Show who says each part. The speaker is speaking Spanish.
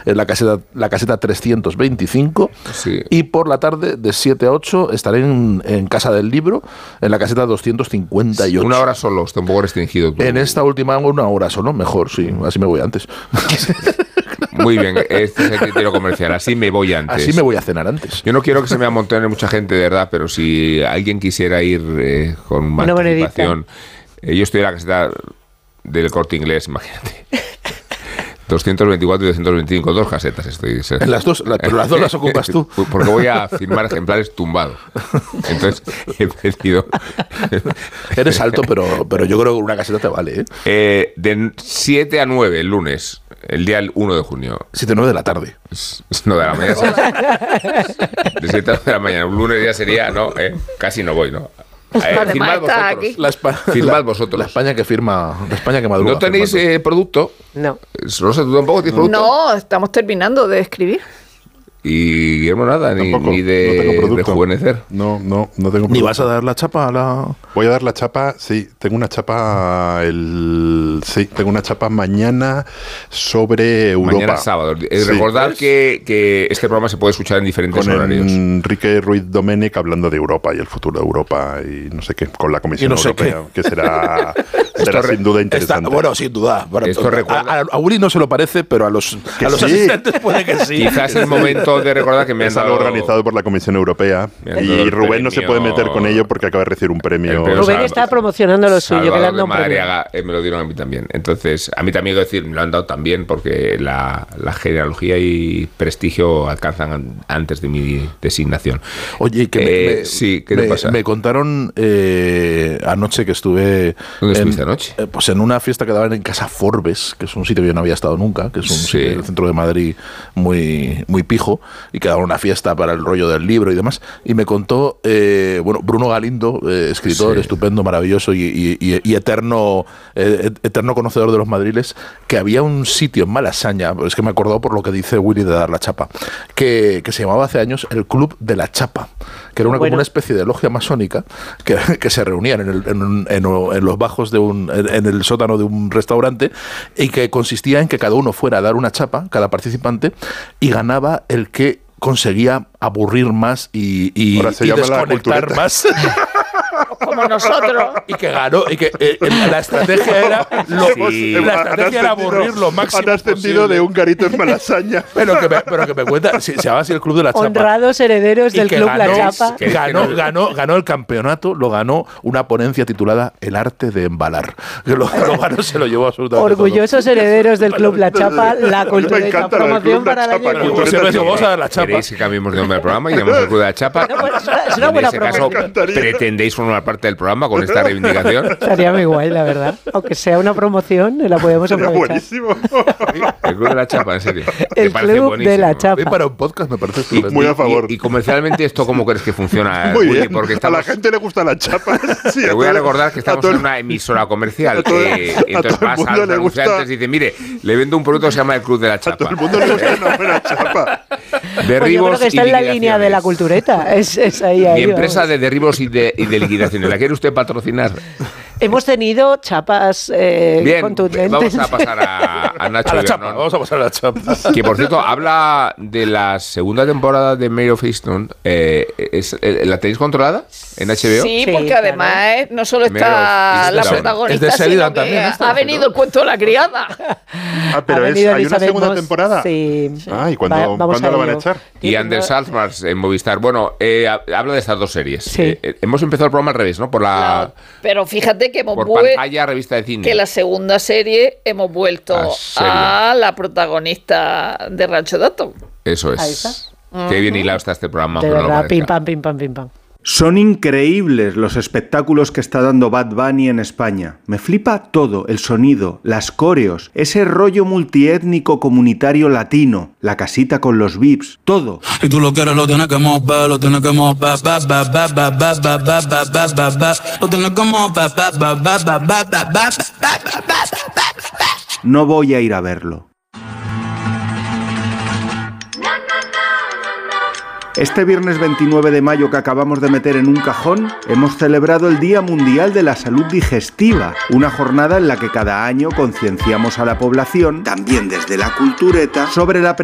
Speaker 1: en la caseta 325,
Speaker 2: sí.
Speaker 1: Y por la tarde de 7 a 8 estaré en Casa del Libro, en la caseta 258.
Speaker 2: Una hora solo, está un poco restringido.
Speaker 1: En esta última una hora solo, mejor, sí, así me voy antes.
Speaker 2: Muy bien, este es el criterio comercial, así me voy antes.
Speaker 1: Así me voy a cenar antes.
Speaker 2: Yo no quiero que se me amontone mucha gente, de verdad, pero si alguien quisiera ir con más anticipación, yo estoy en la caseta del Corte Inglés, imagínate. 224 y 225, 2 casetas estoy.
Speaker 1: En las dos, pero las dos las ocupas tú.
Speaker 2: Porque voy a firmar ejemplares tumbados. Entonces he pedido.
Speaker 1: Eres alto, pero yo creo que una caseta te vale, ¿eh?
Speaker 2: De 7 a 9 el lunes, el día 1 de junio.
Speaker 1: 7 a 9 de la tarde.
Speaker 2: No, de la mañana. De 7 a 9 de la mañana. Un lunes ya sería, no, casi no voy, ¿no? Firmad vosotros. Firmad vosotros.
Speaker 1: La España que firma, la España que madruga.
Speaker 2: ¿No tenéis producto?
Speaker 3: No.
Speaker 2: Rosa, ¿tú tampoco tienes producto?
Speaker 4: No, estamos terminando de escribir.
Speaker 2: Y Guillermo nada, ni de rejuvenecer.
Speaker 5: No tengo producto.
Speaker 1: ¿Ni vas a dar la chapa a la...?
Speaker 5: Voy a dar la chapa, sí. Tengo una chapa tengo una chapa mañana sobre Europa.
Speaker 2: Mañana sábado.
Speaker 5: Sí.
Speaker 2: Recordad que este programa se puede escuchar en diferentes horarios.
Speaker 5: Con Enrique Ruiz Domènech hablando de Europa y el futuro de Europa y no sé qué, con la Comisión Europea, que será sin duda interesante.
Speaker 1: Bueno, sin duda. Bueno,
Speaker 2: esto
Speaker 1: a Uri no se lo parece, pero a los asistentes puede que sí.
Speaker 2: Quizás es el momento de recordar que me han
Speaker 5: dado... Es algo organizado por la Comisión Europea y Rubén no se puede meter con ello porque acaba de recibir un premio.
Speaker 3: Rubén está promocionando lo suyo, que le han dado un premio.
Speaker 2: Me lo dieron a mí también. Entonces, a mí también, decir, me lo han dado también porque la genealogía y prestigio alcanzan antes de mi designación.
Speaker 1: Oye,
Speaker 2: ¿qué te pasa?
Speaker 1: Me contaron anoche que estuve...
Speaker 2: ¿Dónde estuviste anoche?
Speaker 1: Pues en una fiesta que daban en Casa Forbes, que es un sitio que yo no había estado nunca, que es un sitio en el centro de Madrid muy pijo, y que daban una fiesta para el rollo del libro y demás. Y me contó, Bruno Galindo, escritor estupendo, maravilloso y eterno conocedor de los madriles, que había un sitio en Malasaña, es que me acordó por lo que dice Willy de dar la chapa, que se llamaba hace años el Club de la Chapa, que era como una especie de logia masónica que se reunían en los bajos en el sótano de un restaurante, y que consistía en que cada uno fuera a dar una chapa, cada participante, y ganaba el que conseguía aburrir más y desconectar más.
Speaker 4: Como nosotros.
Speaker 1: Y que ganó, y que la estrategia era aburrir lo máximo
Speaker 5: Han ascendido posible. De un garito en Malasaña.
Speaker 1: pero que me cuenta, se llama así el Club de la Chapa.
Speaker 3: Honrados herederos del Club La Chapa.
Speaker 1: Ganó el campeonato, lo ganó una ponencia titulada El arte de embalar. Que lo ganó, se lo llevó absolutamente
Speaker 3: orgullosos todo. Herederos del Club La Chapa, la cultura y la promoción para la
Speaker 1: vamos a dar la chapa.
Speaker 2: ¿Queréis que cambiemos de nombre al programa y llamamos el Club de la Chapa?
Speaker 3: No, pues, es una buena promoción.
Speaker 2: En ese caso, ¿pretendéis formar parte del programa con esta reivindicación?
Speaker 3: Estaría muy guay, la verdad. Aunque sea una promoción, la podemos aprovechar.
Speaker 5: Buenísimo.
Speaker 2: El Club de la Chapa, en serio.
Speaker 3: El Club de la Chapa.
Speaker 1: Para un podcast me parece estupendo.
Speaker 5: Muy a favor.
Speaker 2: Y comercialmente, ¿esto cómo crees que funciona?
Speaker 5: Muy bien.
Speaker 2: Porque
Speaker 5: a la gente le gusta la chapa. Sí,
Speaker 2: te voy a recordar que estamos en una emisora comercial. Entonces vas a los anunciantes y dices, mire, le vendo un producto que se llama el Club de la Chapa.
Speaker 5: A todo el mundo le gusta una buena chapa.
Speaker 2: Derribos
Speaker 3: yo creo que está en la línea de la cultureta. Es ahí.
Speaker 2: Mi empresa de derribos y de liquidaciones. ¿La quiere usted patrocinar?
Speaker 3: Hemos tenido chapas contundentes.
Speaker 2: Vamos a pasar a Nacho Ibernón.
Speaker 1: Vamos a pasar a la chapa.
Speaker 2: Que, por cierto, habla de la segunda temporada de Mayor of Easttown. ¿La tenéis controlada en HBO?
Speaker 4: Sí, porque además no solo está la protagonista, sino que ha venido el cuento de la criada.
Speaker 5: Pero hay una segunda temporada.
Speaker 3: Sí.
Speaker 5: ¿Y cuándo la van a echar?
Speaker 2: Y Anders Alfmars en Movistar. Bueno, habla de estas dos series.
Speaker 3: Sí.
Speaker 2: Hemos empezado el programa al revés, ¿no?
Speaker 4: Pero fíjate que hemos
Speaker 2: vuelto pantalla, revista de cine.
Speaker 4: Que la segunda serie hemos vuelto a la protagonista de Rancho Dato.
Speaker 2: Eso es. Qué bien hilado está este programa.
Speaker 3: De verdad, pim pam, pim pam, pim pam.
Speaker 6: Son increíbles los espectáculos que está dando Bad Bunny en España. Me flipa todo, el sonido, las coreos, ese rollo multiétnico comunitario latino, la casita con los VIPs, todo.
Speaker 7: Y tú lo quieres, lo tienes que mover, lo tienes que mover, lo tienes que mover.
Speaker 6: No voy a ir a verlo. Este viernes 29 de mayo que acabamos de meter en un cajón, hemos celebrado el Día Mundial de la Salud Digestiva, una jornada en la que cada año concienciamos a la población, también desde la cultureta, sobre la